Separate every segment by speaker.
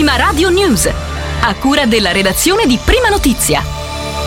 Speaker 1: Prima Radio News, a cura della redazione di Prima Notizia.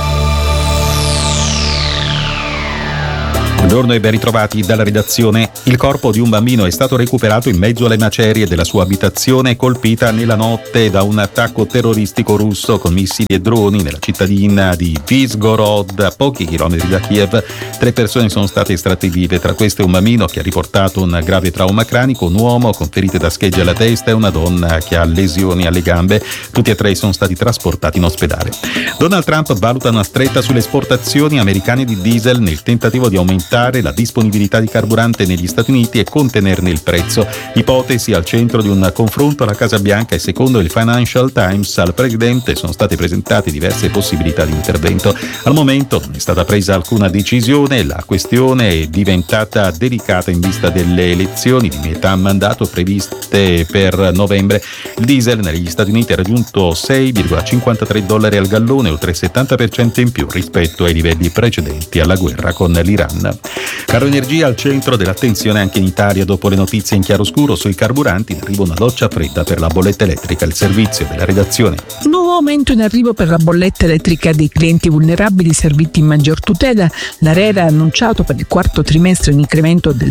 Speaker 2: Buongiorno e ben ritrovati dalla redazione. Il corpo di un bambino è stato recuperato in mezzo alle macerie della sua abitazione colpita nella notte da un attacco terroristico russo con missili e droni nella cittadina di Vizhgorod, a pochi chilometri da Kiev. 3 persone sono state estratte vive, tra queste un bambino che ha riportato un grave trauma cranico, un uomo con ferite da schegge alla testa e una donna che ha lesioni alle gambe. Tutti e 3 sono stati trasportati in ospedale. Donald Trump valuta una stretta sulle esportazioni americane di diesel nel tentativo di aumentare la disponibilità di carburante negli Stati Uniti e contenerne il prezzo. Ipotesi al centro di un confronto alla Casa Bianca e secondo il Financial Times al presidente sono state presentate diverse possibilità di intervento. Al momento non è stata presa alcuna decisione, la questione è diventata delicata in vista delle elezioni di metà mandato previste per novembre. Il diesel negli Stati Uniti ha raggiunto $6,53 al gallone, oltre il 70% in più rispetto ai livelli precedenti alla guerra con l'Iran. Caro energia al centro dell'attenzione anche in Italia dopo le notizie in chiaroscuro sui carburanti. In arrivo una doccia fredda per la bolletta elettrica. Il servizio della redazione.
Speaker 3: Nuovo aumento in arrivo per la bolletta elettrica dei clienti vulnerabili serviti in maggior tutela. L'ARERA ha annunciato per il quarto trimestre un incremento del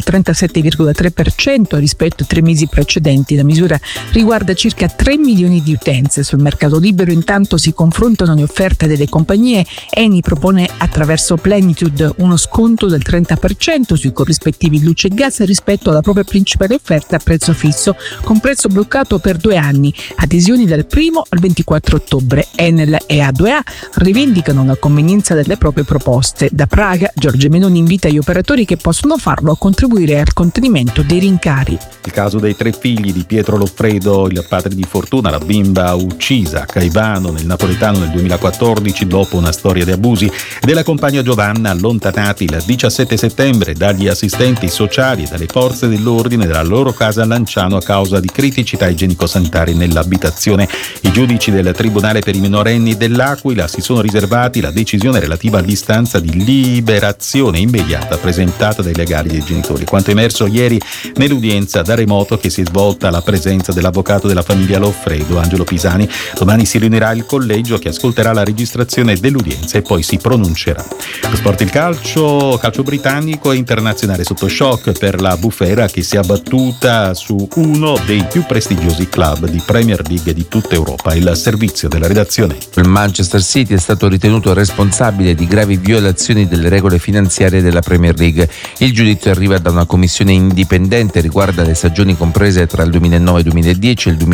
Speaker 3: 37,3% rispetto ai 3 mesi precedenti. La misura riguarda circa 3 milioni di utenze. Sul mercato libero intanto si confrontano le offerte delle compagnie. Eni propone attraverso Plenitude uno sconto del 30% sui corrispettivi luce e gas rispetto alla propria principale offerta a prezzo fisso, con prezzo bloccato per 2 anni, adesioni dal 1 al 24 ottobre. Enel e A2A rivendicano la convenienza delle proprie proposte. Da Praga, Giorgia Meloni invita gli operatori che possono farlo a contribuire al contenimento dei rincari.
Speaker 2: Il caso dei 3 figli di Pietro Loffredo, il padre di Fortuna, la bimba uccisa a Caivano nel napoletano nel 2014 dopo una storia di abusi, e della compagna Giovanna allontanati il 17 settembre dagli assistenti sociali e dalle forze dell'ordine dalla loro casa a Lanciano a causa di criticità igienico-sanitarie nell'abitazione. I giudici del Tribunale per i minorenni dell'Aquila si sono riservati la decisione relativa all'istanza di liberazione immediata presentata dai legali dei genitori. Quanto emerso ieri nell'udienza da remoto che si è svolta alla presenza dell'avvocato della famiglia Loffredo, Angelo Pisani. Domani si riunirà il collegio che ascolterà la registrazione dell'udienza e poi si pronuncerà. Lo sport, il calcio britannico e internazionale sotto shock per la bufera che si è abbattuta su uno dei più prestigiosi club di Premier League di tutta Europa. Il servizio della redazione.
Speaker 4: Il Manchester City è stato ritenuto responsabile di gravi violazioni delle regole finanziarie della Premier League. Il giudizio arriva da una commissione indipendente, riguarda le stagioni comprese tra il 2009-2010 e il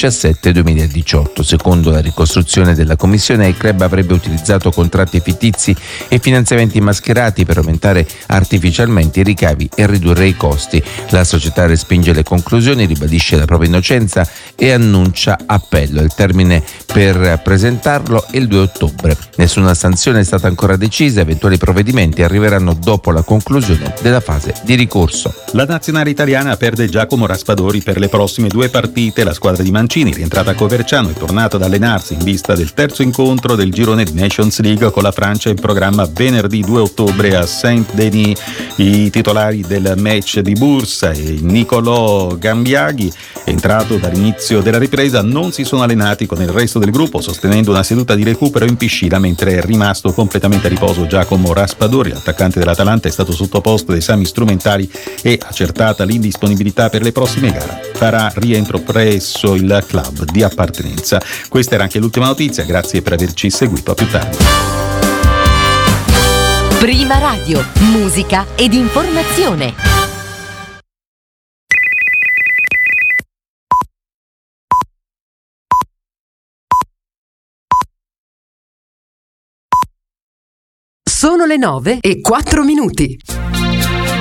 Speaker 4: 2017-2018. Secondo la ricostruzione della commissione, il club avrebbe utilizzato contratti fittizi e finanziamenti mascherati per aumentare artificialmente i ricavi e ridurre i costi. La società respinge le conclusioni, ribadisce la propria innocenza e annuncia appello. Il termine per presentarlo è il 2 ottobre. Nessuna sanzione è stata ancora decisa, eventuali provvedimenti arriveranno dopo la conclusione della fase di ricorso.
Speaker 2: La nazionale italiana perde Giacomo Raspadori per le prossime 2 partite. La squadra di Mancini, rientrata a Coverciano, è tornata ad allenarsi in vista del terzo incontro del girone di Nations League con la Francia in programma venerdì 2 ottobre a Saint-Denis. I titolari del match di Bursa e Nicolò Gambiaghi, entrato dall'inizio della ripresa, non si sono allenati con il resto del gruppo, sostenendo una seduta di recupero in piscina, mentre è rimasto completamente a riposo Giacomo Raspadori. L'attaccante dell'Atalanta è stato sottoposto ad esami strumentali e, accertata l'indisponibilità per le prossime gare, farà rientro presso il club di appartenenza. Questa era anche l'ultima notizia, grazie per averci seguito, a più tardi.
Speaker 1: Prima Radio, musica ed informazione. Sono le 9:04.